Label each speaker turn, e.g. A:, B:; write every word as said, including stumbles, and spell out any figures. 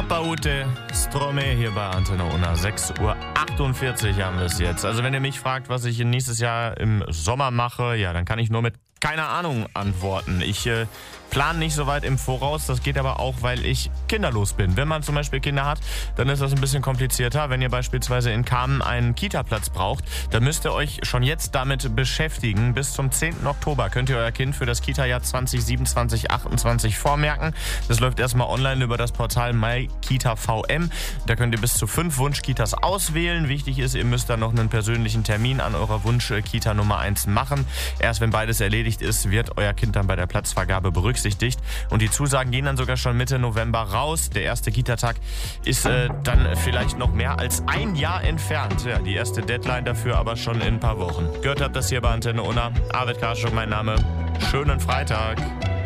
A: Paute Strome hier bei Antenne Unna. sechs Uhr achtundvierzig haben wir es jetzt. Also wenn ihr mich fragt, was ich nächstes Jahr im Sommer mache, ja, dann kann ich nur mit keine Ahnung antworten. Ich äh, plane nicht so weit im Voraus. Das geht aber auch, weil ich kinderlos bin. Wenn man zum Beispiel Kinder hat, dann ist das ein bisschen komplizierter. Wenn ihr beispielsweise in Kamen einen Kita-Platz braucht, dann müsst ihr euch schon jetzt damit beschäftigen. Bis zum zehnten Oktober könnt ihr euer Kind für das Kita-Jahr zwanzig siebenundzwanzig achtundzwanzig vormerken. Das läuft erstmal online über das Portal MyKitaVM. Da könnt ihr bis zu fünf Wunschkitas auswählen. Wichtig ist, ihr müsst dann noch einen persönlichen Termin an eurer Wunsch-Kita Nummer eins machen. Erst wenn beides erledigt ist, wird euer Kind dann bei der Platzvergabe berücksichtigt. Und die Zusagen gehen dann sogar schon Mitte November raus. Der erste Kita-Tag ist äh, dann vielleicht noch mehr als ein Jahr entfernt. Ja, die erste Deadline dafür aber schon in ein paar Wochen. Gehört habt das hier bei Antenne Unna. Arvid Karschuk mein Name. Schönen Freitag.